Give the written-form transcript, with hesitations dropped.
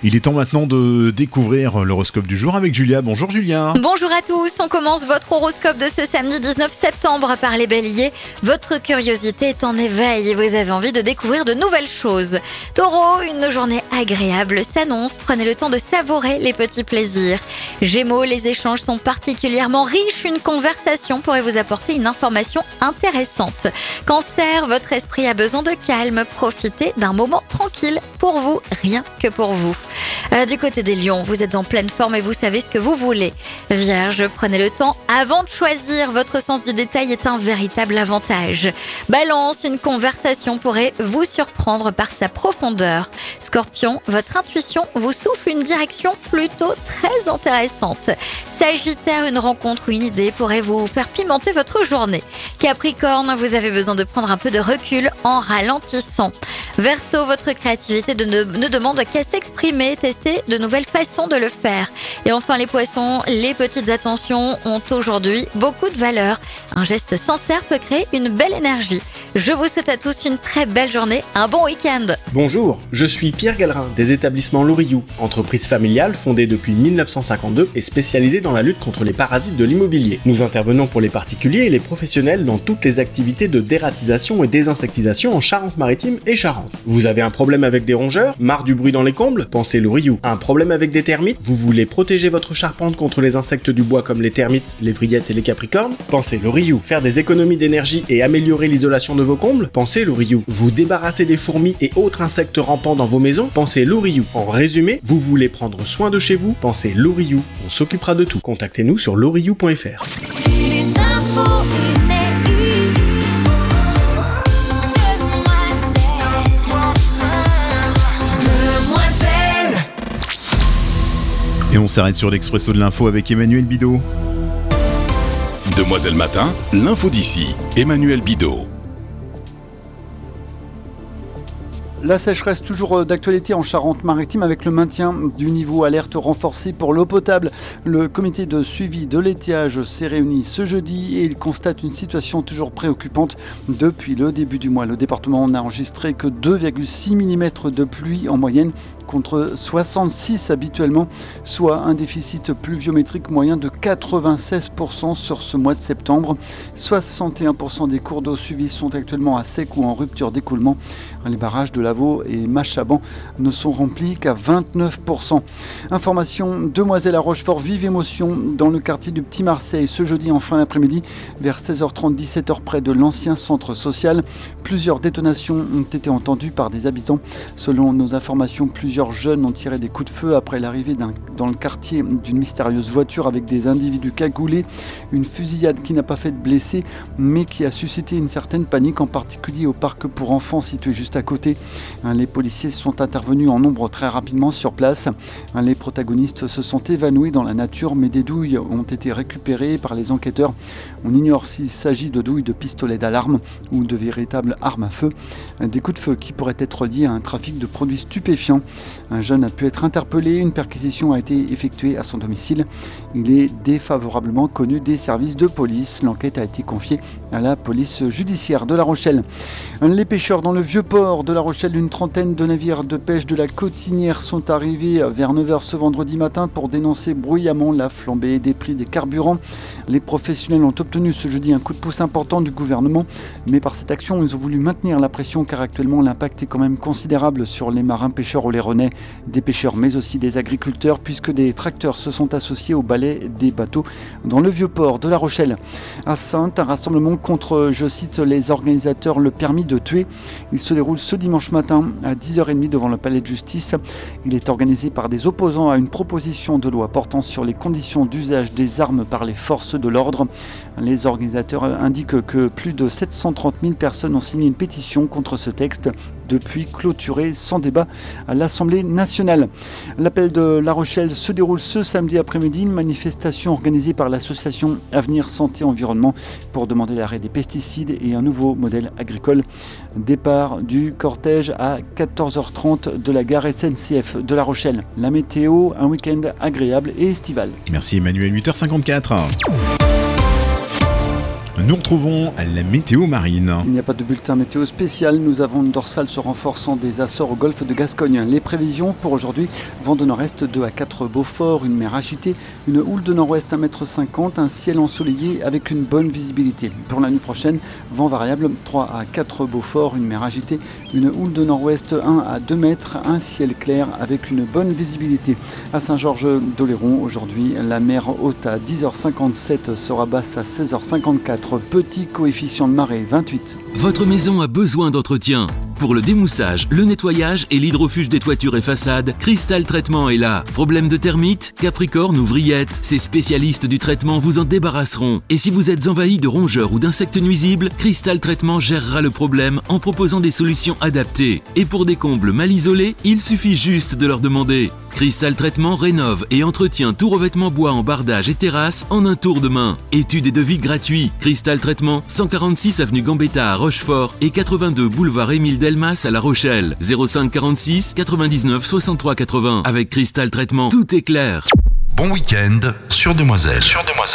Il est temps maintenant de découvrir l'horoscope du jour avec Julia. Bonjour Julia. Bonjour à tous, on commence votre horoscope de ce samedi 19 septembre par les béliers. Votre curiosité est en éveil et vous avez envie de découvrir de nouvelles choses. Taureau, une journée agréable s'annonce, prenez le temps de savourer les petits plaisirs. Gémeaux, les échanges sont particulièrement riches, une conversation pourrait vous apporter une information intéressante. Cancer, votre esprit a besoin de calme, profitez d'un moment tranquille pour vous, rien que pour vous. Du côté des lions, vous êtes en pleine forme et vous savez ce que vous voulez. Vierge, prenez le temps avant de choisir, votre sens du détail est un véritable avantage. Balance, une conversation pourrait vous surprendre par sa profondeur. Scorpion, votre intuition vous souffle une direction plutôt très intéressante. Sagittaire, une rencontre ou une idée pourrait vous faire pimenter votre journée. Capricorne, vous avez besoin de prendre un peu de recul en ralentissant. Verseau, votre créativité ne demande qu'à s'exprimer, tester de nouvelles façons de le faire. Et enfin les poissons, les petites attentions ont aujourd'hui beaucoup de valeur. Un geste sincère peut créer une belle énergie. Je vous souhaite à tous une très belle journée, un bon week-end. Bonjour, je suis Pierre Gallerin des établissements Loriou, entreprise familiale fondée depuis 1952 et spécialisée dans la lutte contre les parasites de l'immobilier. Nous intervenons pour les particuliers et les professionnels dans toutes les activités de dératisation et désinsectisation en Charente-Maritime et Charente. Vous avez un problème avec des rongeurs? Marre du bruit dans les combles? Pensez Loriou. Un problème avec des termites? Vous voulez protéger votre charpente contre les insectes du bois comme les termites, les vrillettes et les capricornes? Pensez Loriou. Faire des économies d'énergie et améliorer l'isolation de vos combles? Pensez Loriou. Vous débarrasser des fourmis et autres insectes rampants dans vos maisons? Pensez Loriou. En résumé, vous voulez prendre soin de chez vous? Pensez Loriou. On s'occupera de tout. Contactez-nous sur loriou.fr. Et on s'arrête sur l'Expresso de l'info avec Emmanuel Bidot. Demoiselle Matin, l'info d'ici, Emmanuel Bidot. La sécheresse toujours d'actualité en Charente-Maritime avec le maintien du niveau alerte renforcé pour l'eau potable. Le comité de suivi de l'étiage s'est réuni ce jeudi et il constate une situation toujours préoccupante depuis le début du mois. Le département n'a enregistré que 2,6 mm de pluie en moyenne contre 66 habituellement, soit un déficit pluviométrique moyen de 96% sur ce mois de septembre. 61% des cours d'eau suivis sont actuellement à sec ou en rupture d'écoulement. Les barrages de Lavaux et Machaban ne sont remplis qu'à 29%. Information, Demoiselle à Rochefort, vive émotion dans le quartier du Petit Marseille ce jeudi en fin d'après-midi vers 16h30, 17h près de l'ancien centre social. Plusieurs détonations ont été entendues par des habitants. Selon nos informations, plusieurs jeunes ont tiré des coups de feu après l'arrivée dans le quartier d'une mystérieuse voiture avec des individus cagoulés. Une fusillade qui n'a pas fait de blessés mais qui a suscité une certaine panique, en particulier au parc pour enfants situé juste à côté. Les policiers sont intervenus en nombre très rapidement sur place. Les protagonistes se sont évanouis dans la nature mais des douilles ont été récupérées par les enquêteurs. On ignore s'il s'agit de douilles de pistolets d'alarme ou de véritables armes à feu. Des coups de feu qui pourraient être liés à un trafic de produits stupéfiants. Un jeune a pu être interpellé, une perquisition a été effectuée à son domicile. Il est défavorablement connu des services de police. L'enquête a été confiée à la police judiciaire de La Rochelle. Les pêcheurs dans le vieux port de La Rochelle, une trentaine de navires de pêche de la Cotinière sont arrivés vers 9h ce vendredi matin pour dénoncer bruyamment la flambée des prix des carburants. Les professionnels ont obtenu ce jeudi un coup de pouce important du gouvernement, mais par cette action, ils ont voulu maintenir la pression car actuellement l'impact est quand même considérable sur les marins pêcheurs oléronais, des pêcheurs mais aussi des agriculteurs puisque des tracteurs se sont associés au balai des bateaux dans le vieux port de La Rochelle. À Saintes, un rassemblement contre, je cite, les organisateurs, le permis de tuer. Il se déroule ce dimanche matin à 10h30 devant le palais de justice. Il est organisé par des opposants à une proposition de loi portant sur les conditions d'usage des armes par les forces de l'ordre. Les organisateurs indiquent que plus de 730 000 personnes ont signé une pétition contre ce texte, depuis clôturé sans débat à l'Assemblée nationale. L'appel de La Rochelle se déroule ce samedi après-midi, une manifestation organisée par l'association Avenir Santé Environnement pour demander l'arrêt des pesticides et un nouveau modèle agricole. Départ du cortège à 14h30 de la gare SNCF de La Rochelle. La météo, un week-end agréable et estival. Merci Emmanuel, 8h54. Nous retrouvons la météo marine. Il n'y a pas de bulletin météo spécial. Nous avons une dorsale se renforçant des Açores au golfe de Gascogne. Les prévisions pour aujourd'hui, vent de nord-est 2 à 4 Beaufort, une mer agitée, une houle de nord-ouest 1,50 m, un ciel ensoleillé avec une bonne visibilité. Pour la nuit prochaine, vent variable 3 à 4 Beaufort, une mer agitée, une houle de nord-ouest 1 à 2 mètres, un ciel clair avec une bonne visibilité. À Saint-Georges-d'Oléron, aujourd'hui, la mer haute à 10h57 sera basse à 16h54. Petit coefficient de marée 28. Votre maison a besoin d'entretien. Pour le démoussage, le nettoyage et l'hydrofuge des toitures et façades, Cristal Traitement est là. Problème de termites, capricorne ou vrillettes, ces spécialistes du traitement vous en débarrasseront. Et si vous êtes envahi de rongeurs ou d'insectes nuisibles, Cristal Traitement gérera le problème en proposant des solutions adaptées. Et pour des combles mal isolés, il suffit juste de leur demander. Cristal Traitement rénove et entretient tout revêtement bois en bardage et terrasse en un tour de main. Études et devis gratuits. Cristal Traitement, 146 avenue Gambetta à Rochefort et 82 boulevard Émile Delmas à La Rochelle. 05 46 99 63 80. Avec Cristal Traitement, tout est clair. Bon week-end sur Demoiselle.